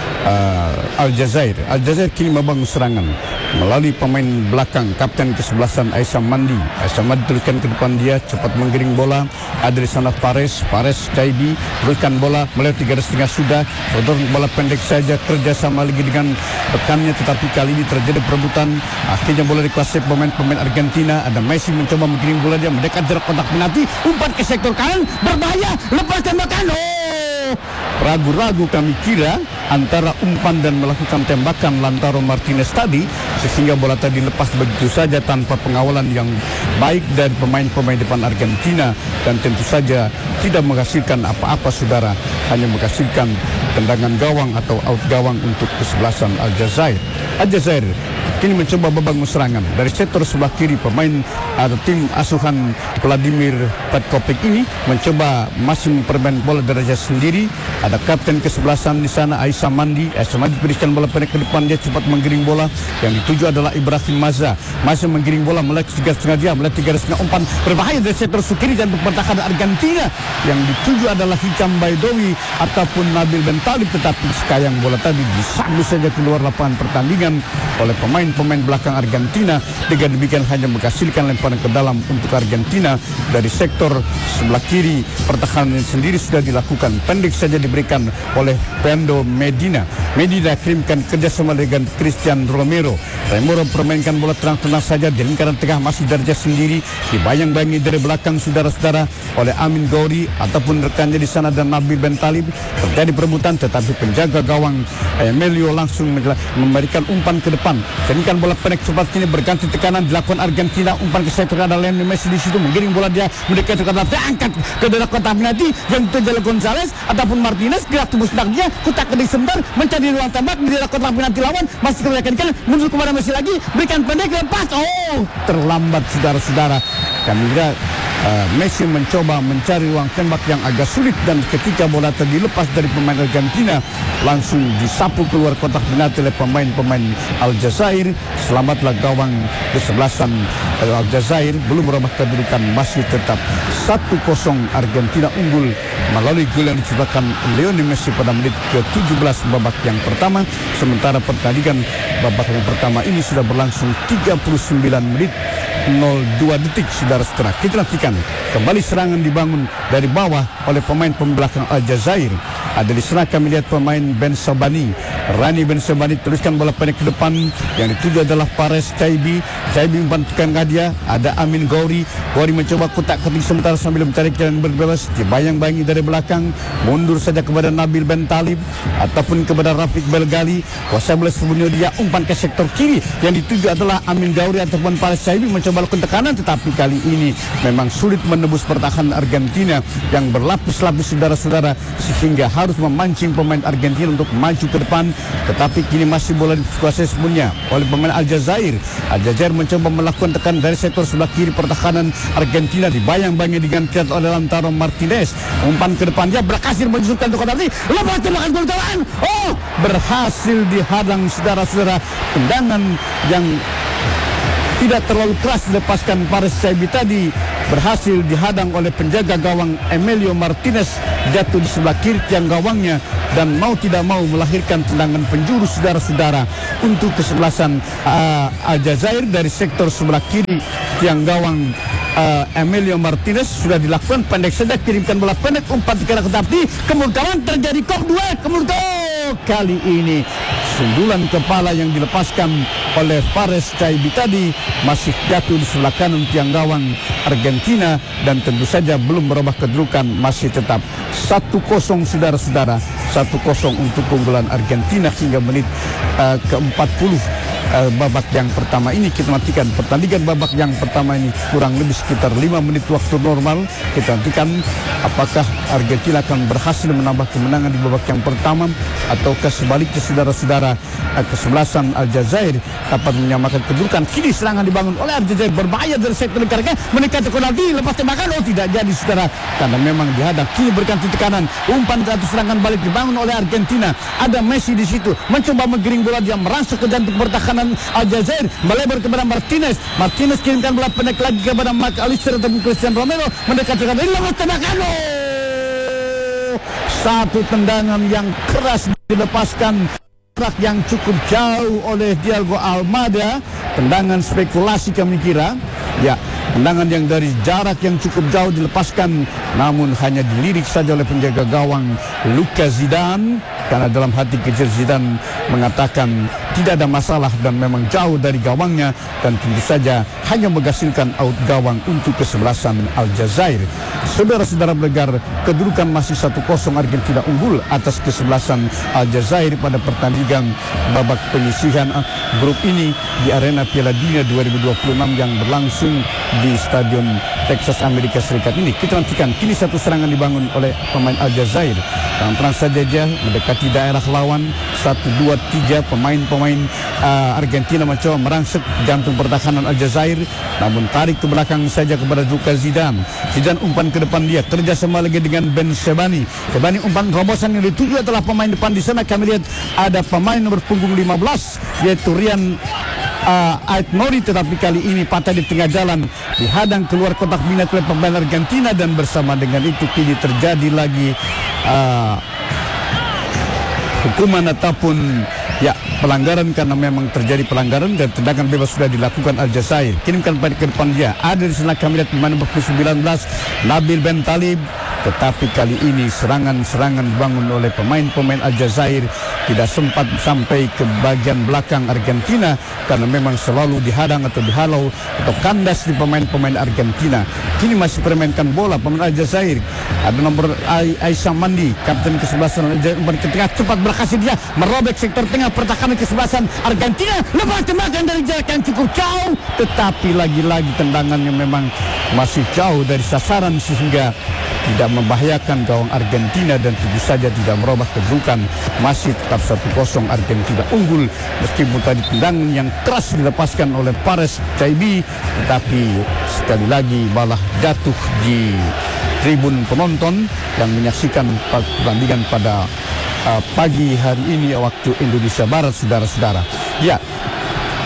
uh, Aljazair. Aljazair kini membangun serangan melalui pemain belakang kapten kesebelasan Aissam Mandi. Aissam Mandi teruskan ke depan dia, cepat menggiring bola. Ada di sana Fares, Fares Taibi teruskan bola melewati garis tengah sudah. Sodor bola pendek saja, kerjasama lagi dengan rekannya, tetapi kali ini terjadi perebutan. Akhirnya bola dikuasai pemain-pemain Argentina. Ada Messi mencoba menggiring bola, dia mendekat jarak kotak penalti. Umpan ke sektor kanan, berbahaya, lepas tembakan. Oh, ragu-ragu kami kira antara umpan dan melakukan tembakan Lautaro Martinez tadi, sehingga bola tadi lepas begitu saja tanpa pengawalan yang baik dari pemain-pemain depan Argentina, dan tentu saja tidak menghasilkan apa-apa, saudara, hanya menghasilkan tendangan gawang atau out gawang untuk kesebelasan Aljazair. Aljazair kini mencoba membangun serangan dari sektor sebelah kiri. Pemain atau tim asuhan Vladimir Petkovic ini mencoba masih mempermainkan bola derajat sendiri. Ada kapten kesebelasan di sana Aissam Mandi. Aissam Mandi berikan bola pendek ke depan, dia cepat menggiring bola. Yang dituju adalah Ibrahim Maza, masih menggiring bola melewati garis tengah dia, melewati garis tengah, umpan berbahaya dari sektor kiri dan pertahanan Argentina. Yang dituju adalah Hikam Baidowi ataupun Nabil Ben Talib, tetapi sekayang bola tadi disambu saja keluar lapangan pertandingan oleh pemain-pemain belakang Argentina. Dengan demikian hanya menghasilkan lemparan ke dalam untuk Argentina dari sektor sebelah kiri. Pertahanan sendiri sudah dilakukan, pendek saja diberikan oleh Pendo Medina. Medina kirimkan kerjasama dengan Cristian Romero. Romero permainkan bola tenang-tenang saja di lingkaran tengah, masih derajat sendiri, dibayang-bayangi dari belakang, saudara-saudara, oleh Amin Ghauri ataupun rekannya di sana dan Nabil Ben Talib. Terjadi perebutan, tetapi penjaga gawang Emilio langsung memberikan umpan ke depan. Jadikan bola pendek cepat kini berganti tekanan dilakukan Argentina. Umpan ke sektor ada Lionel Messi di situ, menggiring bola dia mendekat ke dalam, angkat ke dalam kotak penalti. Yang itu adalah Gonzalez ataupun Martinez, gerak tubuh sedak dia, kutak ke sebentar, mencari ruang tembak di dalam kotak penalti lawan. Masih kerjakan kan, mundur kepada Messi lagi, berikan pendek, lepas. Oh, terlambat, saudara-saudara. Kami kira Uh, Messi mencoba mencari ruang tembak yang agak sulit, dan ketika bola tadi lepas dari pemain Argentina langsung disapu keluar kotak penalti oleh pemain-pemain Aljazair. Selamatlah gawang kesebelasan uh, Aljazair. Belum merubah kedudukan, masih tetap satu kosong Argentina unggul melalui gol yang diciptakan Lionel Messi pada menit ke tujuh belas babak yang pertama. Sementara pertandingan babak yang pertama ini sudah berlangsung tiga puluh sembilan menit nol dua detik, saudara-saudara. Kita nantikan kembali serangan dibangun dari bawah oleh pemain pembelakang Aljazair. ada di sana kami lihat pemain Ben Sabani. Rani Ben Sabani teruskan bola pendek ke depan, yang dituju adalah Pares Caibi. Caibi membantukan dia, ada Amin Gauri. Gauri mencoba kotak ketik sementara sambil mencari jalan berbebas, dibayang-bayangi dari belakang, mundur saja kepada Nabil Ben Talib ataupun kepada Rafiq Belgali. Kuasa bola sebelumnya dia umpan ke sektor kiri, yang dituju adalah Amin Gauri ataupun Pares Caibi mencoba lakukan tekanan, tetapi kali ini memang sulit menembus pertahanan Argentina yang berlapis-lapis saudara-saudara, sehingga harus memancing pemain Argentina untuk maju ke depan. Tetapi kini masih bola dikuasai sepenuhnya oleh pemain Aljazair. Aljazair mencoba melakukan tekanan dari sektor sebelah kiri pertahanan Argentina, dibayang-bayangi dengan kiat oleh Lautaro Martinez. Umpan ke depan dia berhasil menjusukkan untuk Kodari, lepas tembakan gol gawang. Oh, berhasil dihadang saudara-saudara. Tendangan yang tidak terlalu keras dilepaskan Pares Caibi tadi berhasil dihadang oleh penjaga gawang Emilio Martinez, jatuh di sebelah kiri tiang gawangnya dan mau tidak mau melahirkan tendangan penjuru saudara-saudara untuk kesebelasan uh, Aljazair dari sektor sebelah kiri tiang gawang uh, Emilio Martinez. Sudah dilakukan pendek saja, kirimkan bola pendek, umpan ke arah tapi kemudian terjadi kok dua kemudian kali ini sundulan kepala yang dilepaskan oleh Pares Caibi tadi masih jatuh di sebelah kanan tiang gawang Argentina, dan tentu saja belum merubah kedudukan, masih tetap satu kosong saudara-saudara, satu kosong untuk keunggulan Argentina hingga menit uh, ke empat puluh. Uh, babak yang pertama ini. Kita nantikan pertandingan babak yang pertama ini kurang lebih sekitar lima menit waktu normal. Kita nantikan apakah Argentina akan berhasil menambah kemenangan di babak yang pertama, ataukah sebaliknya saudara-saudara uh, kesebelasan Aljazair dapat menyamakan kedudukan. Kini serangan dibangun oleh Aljazair, berbahaya dari sektor lingkarannya, mendekati Konaldi, lepas tembakan, oh tidak jadi saudara, karena memang dihadang. Kini berganti tekanan, umpan satu serangan balik dibangun oleh Argentina. Ada Messi di situ, mencoba menggiring bola, dia merangsek ke jantung pertahanan Aljazair, melebar kepada Martinez. Martinez kirimkan bola pendek lagi kepada Mark Alister ataupun Christian Romero, mendekati ke lepas tembakan. Satu tendangan yang keras dilepaskan jarak yang cukup jauh oleh Diego Almada. Tendangan spekulasi kami kira, ya, tendangan yang dari jarak yang cukup jauh dilepaskan, namun hanya dilirik saja oleh penjaga gawang Lucas Zidane, karena dalam hati kecil Zidane mengatakan tidak ada masalah dan memang jauh dari gawangnya, dan tentu saja hanya menghasilkan out gawang untuk kesebelasan Aljazair. Saudara-saudara pendengar, kedudukan masih satu kosong, Argentina unggul atas kesebelasan Aljazair pada pertandingan babak penyisihan grup ini di arena Piala Dunia dua ribu dua puluh enam yang berlangsung di Stadion Texas Amerika Serikat ini. Kita nantikan kini satu serangan dibangun oleh pemain Aljazair. Terang-terang saja dia mendekati daerah lawan, satu, dua, tiga pemain-pemain uh, Argentina mencoba merangsek jantung pertahanan Aljazair, namun tarik ke belakang saja kepada Lucas Zidane. Zidane umpan ke depan dia, kerjasama lagi dengan Ben Sebani. Sebani umpan terobosan yang dituju adalah pemain depan di sana. Kami lihat ada pemain nomor punggung lima belas yaitu Rian Uh, Ait Nori, tetapi kali ini patah di tengah jalan, dihadang keluar kotak minat oleh pemain Argentina, dan bersama dengan itu kini terjadi lagi uh, hukuman ataupun ya pelanggaran, karena memang terjadi pelanggaran dan tendangan bebas sudah dilakukan Aljazair. Kirimkan pada ke depan dia, ada di sana kami lihat pemain nomor sembilan belas Nabil Ben Talib, tetapi kali ini serangan-serangan dibangun oleh pemain-pemain Aljazair tidak sempat sampai ke bagian belakang Argentina, karena memang selalu dihadang atau dihalau atau kandas di pemain-pemain Argentina. Kini masih permainkan bola pemain Aljazair. Ada nomor Aisyah Mandi, kapten kesebelasan Aljazair, umpan ke tengah, cepat berhasil dia merobek sektor tengah pertahanan kesebelasan Argentina, lepas tembakan dari jarak yang cukup jauh, tetapi lagi-lagi tendangannya memang masih jauh dari sasaran sehingga tidak membahayakan gawang Argentina, dan tentu saja tidak merubah kedudukan, masih tetap satu kosong Argentina unggul, meskipun tadi tendangan yang keras dilepaskan oleh Pares Caibi, tetapi sekali lagi malah jatuh di tribun penonton yang menyaksikan pertandingan pada uh, pagi hari ini waktu Indonesia Barat, saudara-saudara. Ya,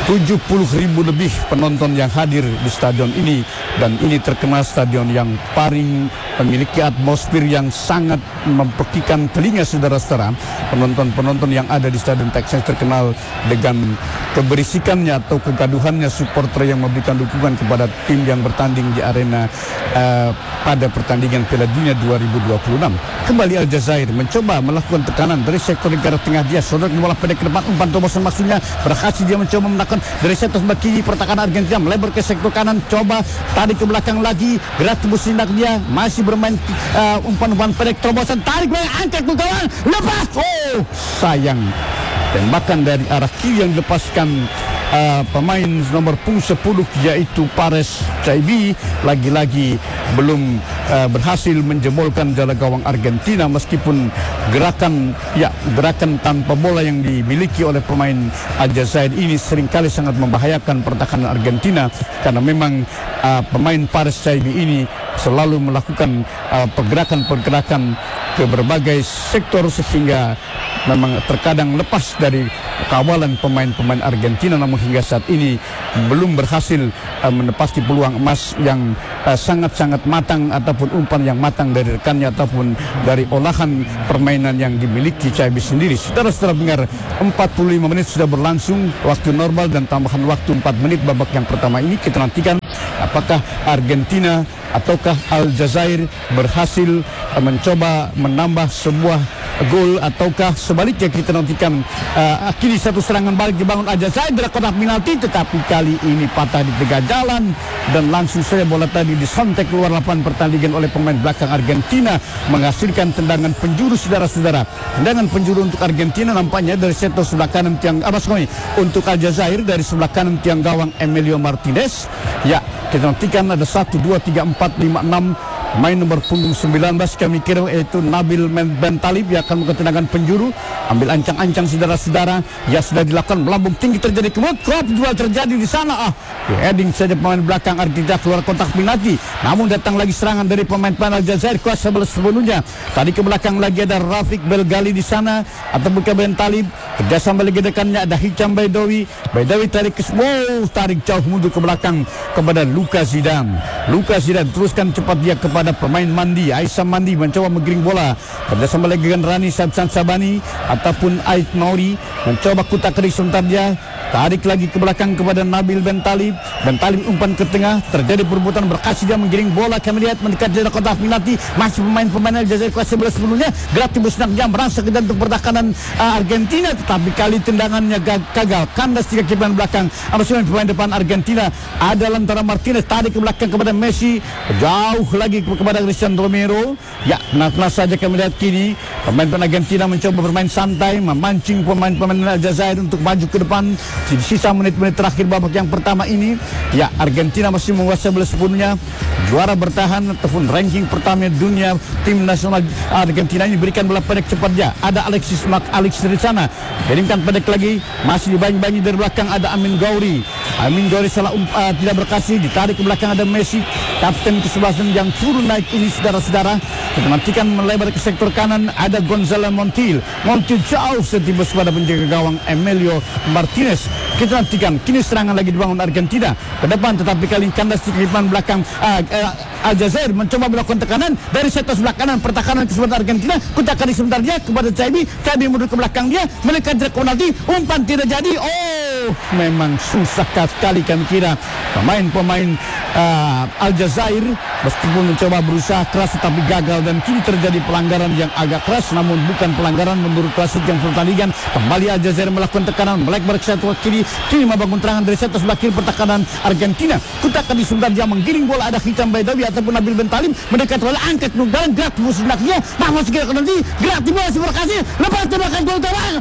tujuh puluh ribu lebih penonton yang hadir di stadion ini, dan ini terkenal stadion yang paling memiliki atmosfer yang sangat mempekikan telinga saudara-saudara. Penonton-penonton yang ada di Stadion Texas terkenal dengan keberisikannya atau kegaduhannya supporter yang memberikan dukungan kepada tim yang bertanding di arena uh, pada pertandingan Piala Dunia dua ribu dua puluh enam. Kembali Aljazair mencoba melakukan tekanan dari sektor negara tengah dia, saudara bola pendek ke depan, umpan terobosan maksudnya berhasil dia mencoba menaklukkan dari sektor sebelah kiri, pertahanan Argentina melebar ke sektor kanan, coba tarik ke belakang lagi, gerak tembus tindak dia, masih bermain uh, umpan-umpan pendek terobosan, tarik belakang, angkat ke gawang, lepas, oh sayang, tembakan dari arah kiri yang dilepaskan uh, pemain nomor punggung sepuluh yaitu Pares Chaibi lagi-lagi belum uh, berhasil menjebolkan jaga gawang Argentina, meskipun gerakan ya gerakan tanpa bola yang dimiliki oleh pemain Aljazair ini seringkali sangat membahayakan pertahanan Argentina, karena memang uh, pemain Pares Chaibi ini selalu melakukan uh, pergerakan-pergerakan ke berbagai sektor sehingga memang terkadang lepas dari kawalan pemain-pemain Argentina, namun hingga saat ini belum berhasil uh, menepati peluang emas yang uh, sangat-sangat matang ataupun umpan yang matang dari rekannya ataupun dari olahan permainan yang dimiliki Chaibi sendiri. Saudara-saudara dengar, empat puluh lima menit sudah berlangsung waktu normal dan tambahan waktu empat menit babak yang pertama ini. Kita nantikan apakah Argentina ataukah Aljazair berhasil uh, mencoba menambah sebuah gol, ataukah sebaliknya kita nantikan uh, kini satu serangan balik dibangun Aljazair dari kotak penalti, tetapi kali ini patah di tengah jalan dan langsung saja bola tadi disontek keluar lapangan pertandingan oleh pemain belakang Argentina, menghasilkan tendangan penjuru. Saudara-saudara, tendangan penjuru untuk Argentina nampaknya dari sektor sebelah kanan tiang Abaskoy, untuk Aljazair dari sebelah kanan tiang gawang Emilio Martinez. Ya, kita nantikan ada satu, dua, tiga, empat, lima, enam main nomor punggung sembilan belas kami kira yaitu Nabil Bentalib yang akan melakukan tendangan penjuru, ambil ancang-ancang saudara-saudara, ya sudah dilakukan, melambung tinggi terjadi kemut, crop duel terjadi di sana, ah heading saja pemain belakang Argentina keluar kotak penalti, namun datang lagi serangan dari pemain-pemain Aljazair kuasa sebelah sepenuhnya, tadi ke belakang lagi ada Rafiq Belgali di sana atau bukan Bentalib, kerjasama lagi dekannya ada Hicham Baidowi, Baidowi tarik ke wow, tarik jauh mundur ke belakang kepada Luka Zidane, Luka Zidane teruskan cepat dia kepada pemain Mandi, Aisyah Mandi mencoba menggiring bola kerjasama lagi dengan Rani Sabsan Sabani ataupun Ait Mauri, mencoba kutak kerik sebentar dia, tarik lagi ke belakang kepada Nabil Bentalib, Bentalib umpan ke tengah, terjadi perebutan, berkasih dia menggiring bola, kami lihat mendekat dari kotak penalti, masih pemain-pemain Aljazair kuasa sebelah sebelumnya, gerak timbul senak jam merasa ke untuk pertahanan uh, Argentina, tetapi kali tendangannya gagal, kandas tiga kiper belakang, amasin pemain depan Argentina, ada Lautaro Martinez, tarik ke belakang kepada Messi, jauh lagi kepada Christian Romero, ya nah saja kami lihat kini pemain-pemain Argentina mencoba bermain santai, memancing pemain-pemain Aljazair untuk maju ke depan di sisa menit-menit terakhir babak yang pertama ini. Ya, Argentina masih menguasai bola sepenuhnya, juara bertahan ataupun ranking pertama dunia. Tim nasional Argentina ini berikan bola pendek cepat dia, ada Alexis Mac Alex dari sana, kirimkan pendek lagi, masih dibanyi-banyi dari belakang ada Amin Gauri, Amin Gauri salah um, uh, tidak berkasih, ditarik ke belakang ada Messi, kapten ke sebelas yang turun naik ini saudara-saudara. Kita nantikan melebar ke sektor kanan ada Gonzalo Montiel, Montiel jauh setibas pada penjaga gawang Emilio Martinez. Kita nantikan kini serangan lagi dibangun Argentina ke depan, tetapi kali kandas di depan belakang uh, uh, Aljazair mencoba melakukan tekanan dari sektor sebelah kanan, pertahanan ke sebelah Argentina, kutak kali sebentar dia kepada Chaibi, Chaibi mundur ke belakang dia, melekat jarak penalti, umpan tidak jadi. Oh, memang susah sekali kami kira pemain-pemain uh, Aljazair meskipun mencoba berusaha keras tetapi gagal, dan kini terjadi pelanggaran yang agak keras, namun bukan pelanggaran menurut wasit yang pertandingan. Kembali Aljazair melakukan tekanan, melebar ke sektor kiri, kini membangun terangan dari sektor sebelah kiri pertahanan Argentina, kutak di sebentar dia menggiring bola, ada Hicham Baidowi ataupun Nabil Bentalib mendekat bola, angkat dalam gerak musuh naknya, namun segera nanti gerak di bola si berkasih, lepas tembakan gol terang.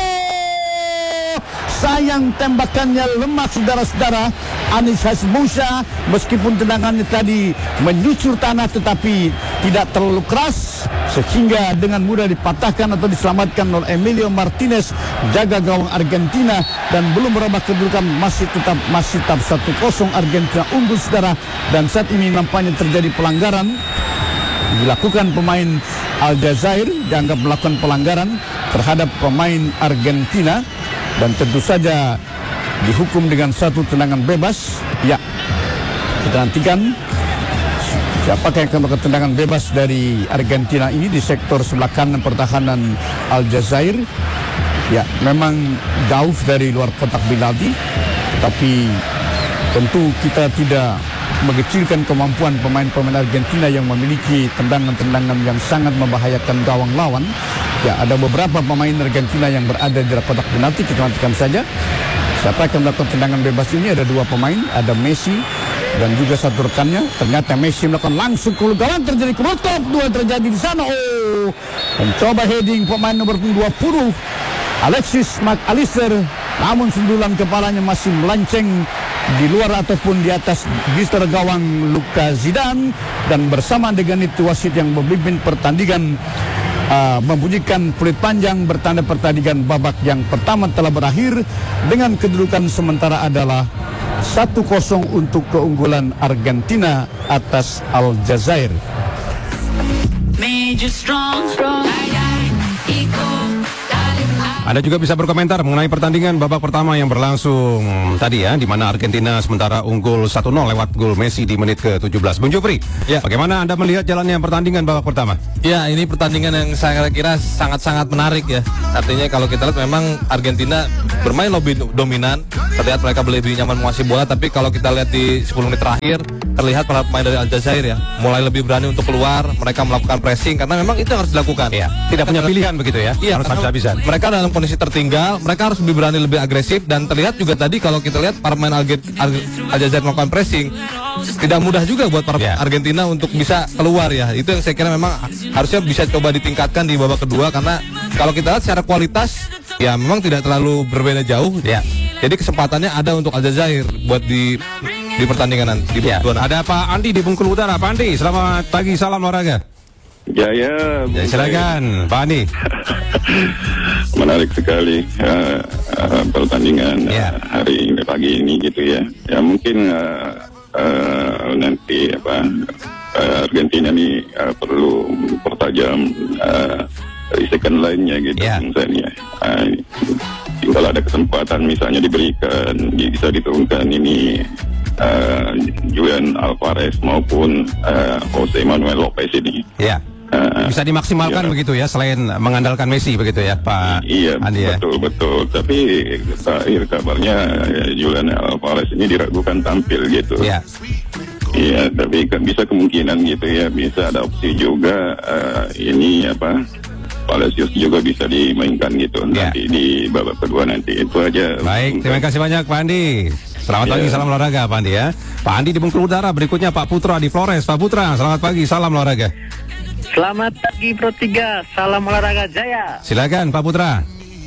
Oh, sayang tembakannya lemah saudara-saudara. Anis Hasbusa meskipun tendangannya tadi menyucur tanah tetapi tidak terlalu keras sehingga dengan mudah dipatahkan atau diselamatkan oleh Emilio Martinez, jaga gawang Argentina, dan belum merubah kedudukan, masih tetap masih tetap satu kosong Argentina unggul saudara. Dan saat ini nampaknya terjadi pelanggaran dilakukan pemain Aljazair, dianggap melakukan pelanggaran terhadap pemain Argentina, dan tentu saja dihukum dengan satu tendangan bebas. Ya, kita nantikan siapakah yang akan melakukan tendangan bebas dari Argentina ini di sektor sebelah kanan pertahanan Aljazair. Ya, memang jauh dari luar kotak penalti, tapi tentu kita tidak mengecilkan kemampuan pemain-pemain Argentina yang memiliki tendangan-tendangan yang sangat membahayakan gawang lawan. Ya, ada beberapa pemain Argentina yang berada di kotak penalti. Kita nantikan saja siapa yang melakukan tendangan bebas ini. Ada dua pemain, ada Messi dan juga satu rekannya. Ternyata Messi melakukan langsung ke gawang, terjadi kerotok dua terjadi di sana. Oh, mencoba heading pemain nomor dua puluh Alexis McAllister, namun sundulan kepalanya masih melenceng di luar ataupun di atas gister gawang Lucas Zidane. Dan bersama dengan itu wasit yang memimpin pertandingan uh, membunyikan peluit panjang bertanda pertandingan babak yang pertama telah berakhir dengan kedudukan sementara adalah satu kosong untuk keunggulan Argentina atas Aljazair. Anda juga bisa berkomentar mengenai pertandingan babak pertama yang berlangsung tadi ya, di mana Argentina sementara unggul satu nol lewat gol Messi di menit ke tujuh belas. Bung Jupri, ya, bagaimana Anda melihat jalannya pertandingan babak pertama? Ya, ini pertandingan yang saya kira sangat-sangat menarik ya. Artinya kalau kita lihat memang Argentina bermain lebih dominan, terlihat mereka lebih nyaman menguasai bola, tapi kalau kita lihat di sepuluh menit terakhir, terlihat para pemain dari Aljazair ya, mulai lebih berani untuk keluar, mereka melakukan pressing, karena memang itu yang harus dilakukan. Ya, tidak punya pilihan begitu ya, iya, harus habis-habisan. Mereka dalam kondisi tertinggal, mereka harus lebih berani, lebih agresif, dan terlihat juga tadi kalau kita lihat para pemain Aljazair melakukan pressing, tidak mudah juga buat para yeah. Argentina untuk bisa keluar ya. Itu yang saya kira memang harusnya bisa coba ditingkatkan di babak kedua, karena kalau kita lihat secara kualitas ya memang tidak terlalu berbeda jauh ya. Jadi kesempatannya ada untuk Aljazair buat di di pertandingan nanti. Ya. Ada Pak Andi di Bengkulu Utara. Pak Andi, selamat pagi, salam olahraga. Jaya, ya, silakan Pak Andi. Menarik sekali uh, uh, pertandingan ya. uh, hari ini pagi ini gitu ya. Ya mungkin uh, uh, nanti apa uh, Argentina ini uh, perlu pertajam uh, second line-nya gitu ya. misalnya. Uh, tinggal ada kesempatan misalnya diberikan, bisa diturunkan ini uh, Julian Alvarez maupun uh, Jose Manuel Lopez ini. Ya. Uh, bisa dimaksimalkan iya. begitu ya, selain mengandalkan Messi begitu ya Pak iya, Andi ya. Betul betul. Tapi terakhir kabarnya Julian Alvarez ini diragukan tampil gitu. Iya. Iya, tapi kan bisa kemungkinan gitu ya, bisa ada opsi juga uh, ini apa Palacios juga bisa dimainkan gitu ya. Nanti di babak kedua nanti. Itu aja. Baik, terima kasih banyak Pak Andi. Selamat ya. pagi, salam olahraga Pak Andi ya. Pak Andi di Bengkulu Utara, berikutnya Pak Putra di Flores. Pak Putra, selamat pagi, salam olahraga. Selamat pagi Pro tiga, salam olahraga jaya. Silakan Pak Putra.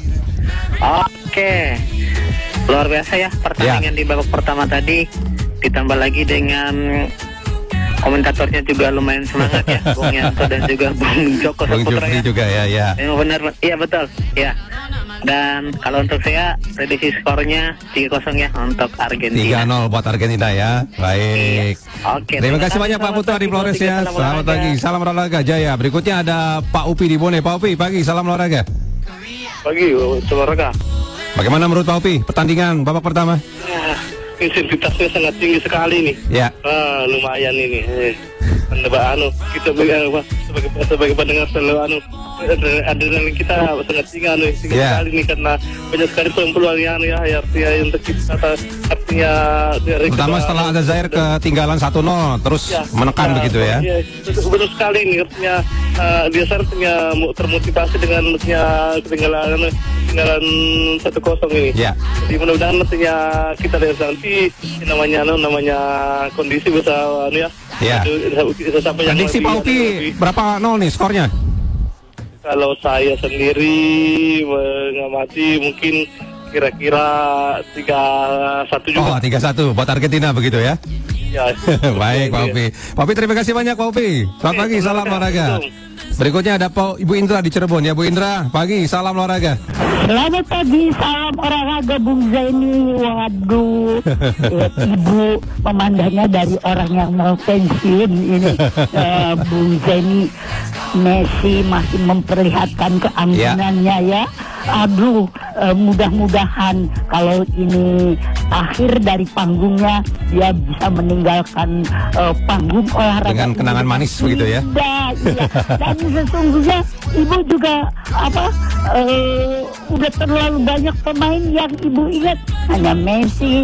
Oke, luar biasa ya pertandingan ya. Di babak pertama tadi, ditambah lagi dengan komentatornya juga lumayan semangat ya, Bung Yanto dan juga Bung Joko Saputra ya. juga ya, ya. Yang benar, iya betul, ya. Dan kalau untuk saya prediksi skornya tiga kosong ya untuk Argentina. tiga nol buat Argentina ya. Baik. Iya. Oke. Terima kasih banyak Pak Putra di Flores ya. Selamat pagi. Salam olahraga jaya. Berikutnya ada Pak Upi di Bone. Pak Upi, pagi. Salam olahraga. Pagi, olahraga. Bagaimana menurut Pak Upi pertandingan babak pertama? Ya, intensitasnya sangat tinggi sekali nih. Ya. Ah, lumayan ini. Eh, anu kita sebagai sebagai sebagai pendengar selalu anu adrenalin kita sangat tinggi anu tinggi yeah. sekali nih, karena banyak sekali peluang yang anu ya, artinya untuk kita artinya pertama setelah Aljazair ketinggalan satu nol terus ya, menekan ya, begitu ya. Iya, betul sekali nih, artinya uh, dia artinya termotivasi dengan artinya ketinggalan ketinggalan satu kosong ini. Ya. Jadi mudah-mudahan artinya kita lihat nanti namanya anu namanya kondisi bisa anu ya. Ya. Prediksi Pak Upi berapa nol nih skornya? Kalau saya sendiri mengamati mungkin kira-kira tiga satu juga. Oh, tiga satu buat Argentina begitu ya? Ya. Baik Pak Upi. Pak Upi terima kasih banyak Pak Upi. Selamat pagi, salam olahraga. Berikutnya ada Pak Ibu Indra di Cirebon ya. Bu Indra, pagi, salam olahraga. Selamat pagi, salam olahraga Bung Zaini. Waduh, eh, Ibu memandangnya dari orang yang mau pensiun ini. uh, Bung Zaini, Messi masih memperlihatkan keanggunannya ya. aduh eh, mudah-mudahan kalau ini akhir dari panggungnya dia bisa meninggalkan eh, panggung olahraga dengan kenangan manis begitu ya. Iya, iya. Dan sesungguhnya ibu juga apa eh, udah terlalu banyak pemain yang ibu ingat, hanya Messi,